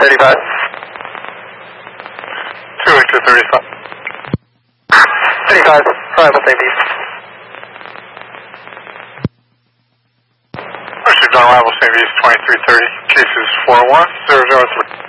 35. 28235. 35, arrival St. Pete. Richard John Arrival St. Pete 2330, cases 41003.